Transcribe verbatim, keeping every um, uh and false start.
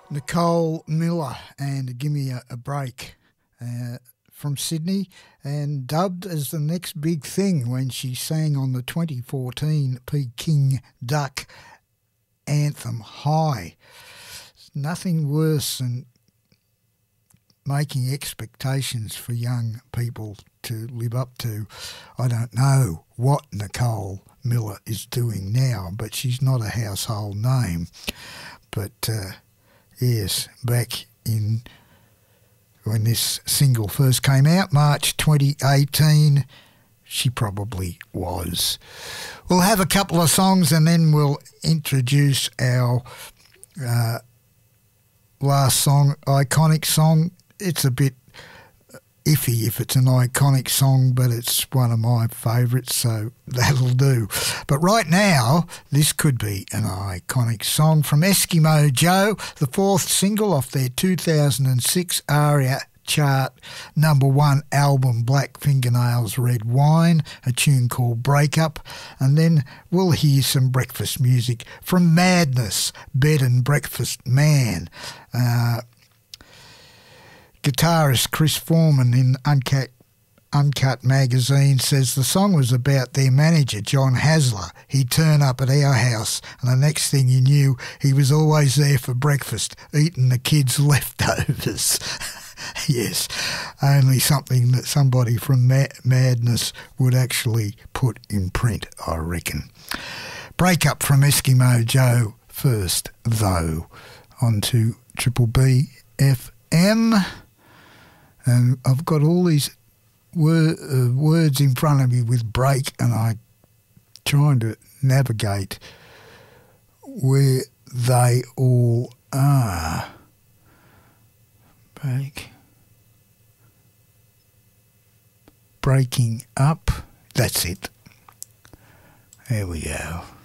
Nicole Miller and Give Me a, a Break uh, from Sydney, and dubbed as the next big thing when she sang on the twenty fourteen Peking Duck anthem High. There's nothing worse than making expectations for young people to live up to. I don't know what Nicole Miller is doing now, but she's not a household name. But uh, yes, back in when this single first came out, March twenty eighteen, she probably was. We'll have a couple of songs and then we'll introduce our uh, last song, iconic song. It's a bit iffy if it's an iconic song, but it's one of my favourites, so that'll do. But right now, this could be an iconic song from Eskimo Joe, the fourth single off their two thousand six ARIA chart number one album, Black Fingernails Red Wine, a tune called Breakup, and then we'll hear some breakfast music from Madness, Bed and Breakfast Man. Uh, Guitarist Chris Foreman in Uncut, Uncut magazine says the song was about their manager, John Hasler. He'd turn up at our house and the next thing you knew, he was always there for breakfast, eating the kids' leftovers. Yes, only something that somebody from Ma- Madness would actually put in print, I reckon. Breakup from Eskimo Joe first, though, on to Triple B F M. And I've got all these wor- uh, words in front of me with break, and I'm trying to navigate where they all are. Break. Breaking up. That's it. There we go.